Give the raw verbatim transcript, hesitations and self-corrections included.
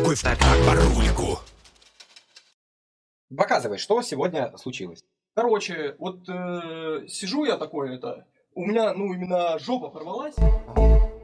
такой в барульку. Показывай, что сегодня случилось. Короче, вот э, сижу я такой, это, у меня, ну, именно жопа порвалась.